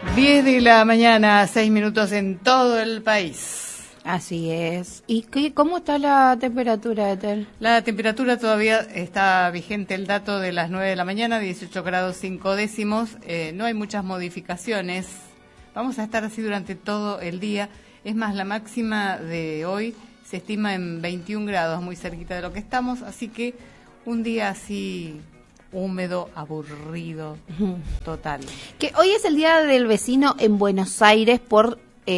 10 de la mañana, 6 minutos en todo el país. Así es. ¿Y cómo está la temperatura, Ethel? La temperatura todavía está vigente, el dato de las 9 de la mañana, 18 grados 5 décimos. No hay muchas modificaciones. Vamos a estar así durante todo el día. Es más, la máxima de hoy se estima en 21 grados, muy cerquita de lo que estamos. Así que un día así húmedo, aburrido, total. Que hoy es el Día del Vecino en Buenos Aires por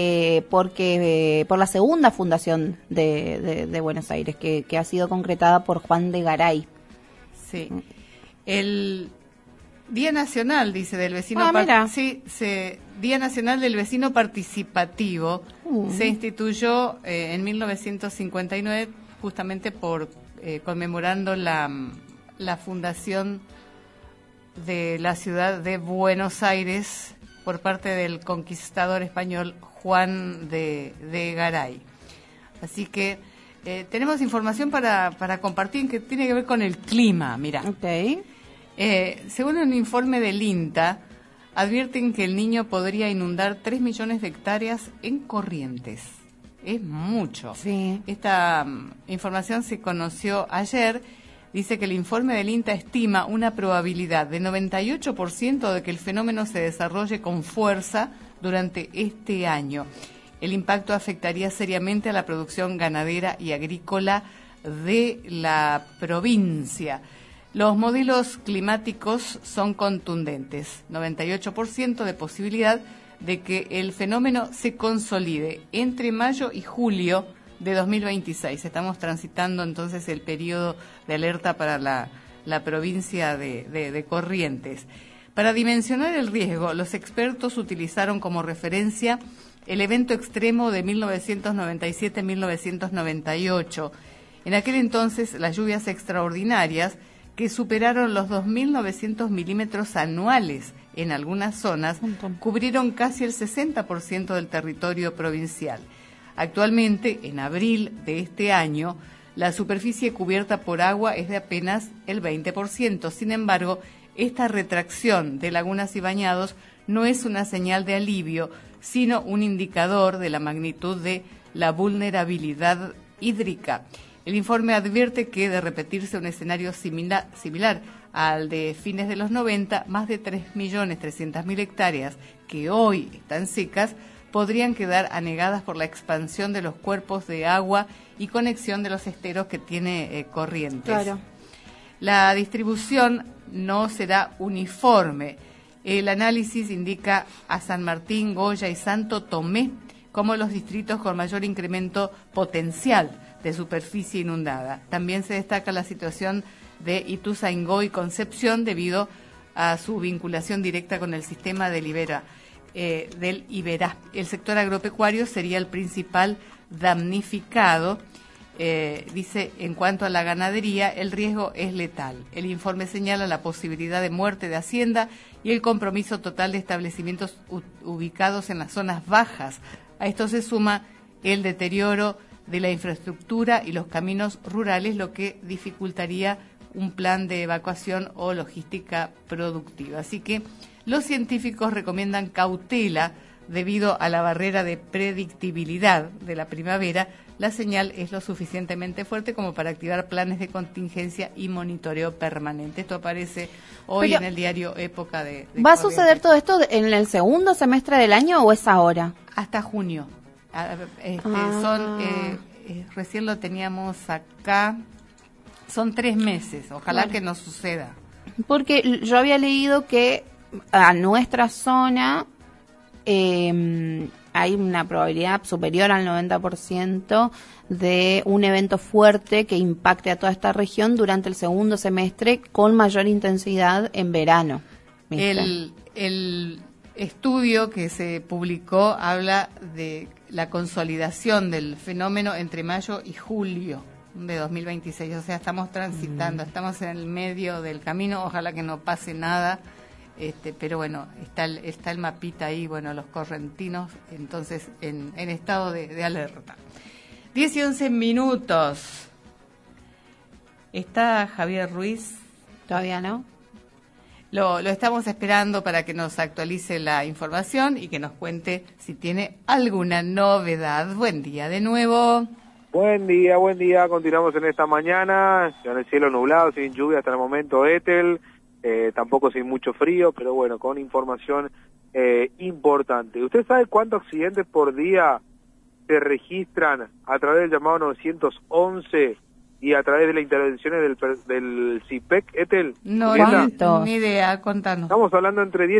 la segunda fundación de Buenos Aires, que ha sido concretada por Juan de Garay. Sí. El Día Nacional, dice, del Vecino. Día Nacional del Vecino Participativo se instituyó en 1959 justamente por conmemorando la fundación de la ciudad de Buenos Aires por parte del conquistador español Juan de Garay. Así que tenemos información para compartir que tiene que ver con el clima. Mira, okay. Según un informe del INTA, advierten que el Niño podría inundar 3 millones de hectáreas en Corrientes. Es mucho. Sí. Esta información se conoció ayer. Dice que el informe del INTA estima una probabilidad de 98% de que el fenómeno se desarrolle con fuerza durante este año. El impacto afectaría seriamente a la producción ganadera y agrícola de la provincia. Los modelos climáticos son contundentes. 98% de posibilidad de que el fenómeno se consolide entre mayo y julio de 2026. Estamos transitando entonces el periodo de alerta para la provincia de Corrientes. Para dimensionar el riesgo, los expertos utilizaron como referencia el evento extremo de 1997-1998. En aquel entonces, las lluvias extraordinarias que superaron los 2.900 milímetros anuales en algunas zonas cubrieron casi el 60% del territorio provincial. Actualmente, en abril de este año, la superficie cubierta por agua es de apenas el 20%. Sin embargo, esta retracción de lagunas y bañados no es una señal de alivio, sino un indicador de la magnitud de la vulnerabilidad hídrica. El informe advierte que, de repetirse un escenario similar al de fines de los 90, más de 3.300.000 hectáreas que hoy están secas podrían quedar anegadas por la expansión de los cuerpos de agua y conexión de los esteros que tiene Corrientes. Claro. La distribución no será uniforme. El análisis indica a San Martín, Goya y Santo Tomé como los distritos con mayor incremento potencial de superficie inundada. También se destaca la situación de Ituzaingó y Concepción debido a su vinculación directa con el sistema del Iberá. El sector agropecuario sería el principal damnificado. Dice, en cuanto a la ganadería, el riesgo es letal. El informe señala la posibilidad de muerte de hacienda y el compromiso total de establecimientos ubicados en las zonas bajas. A esto se suma el deterioro de la infraestructura y los caminos rurales, lo que dificultaría un plan de evacuación o logística productiva. Así que los científicos recomiendan cautela debido a la barrera de predictibilidad de la primavera. La señal es lo suficientemente fuerte como para activar planes de contingencia y monitoreo permanente. Esto aparece hoy en el diario Época de ¿Va a suceder todo esto en el segundo semestre del año o es ahora? Hasta junio. Recién lo teníamos acá. Son 3 meses. Ojalá que no suceda. Porque yo había leído que a nuestra zona hay una probabilidad superior al 90% de un evento fuerte que impacte a toda esta región durante el segundo semestre con mayor intensidad en verano. El estudio que se publicó habla de la consolidación del fenómeno entre mayo y julio de 2026. O sea, estamos transitando, estamos en el medio del camino. Ojalá que no pase nada. Pero bueno, está el mapita ahí, bueno, los correntinos, entonces en estado de alerta. 10 y 11 minutos. ¿Está Javier Ruiz? Todavía no. Lo estamos esperando para que nos actualice la información y que nos cuente si tiene alguna novedad. Buen día de nuevo. Buen día. Continuamos en esta mañana, con el cielo nublado, sin lluvia hasta el momento, Ethel, tampoco sin mucho frío, pero bueno, con información importante. ¿Usted sabe cuántos accidentes por día se registran a través del llamado 911 y a través de las intervenciones del CIPEC, Ethel? No, ni idea, contanos. Estamos hablando entre 10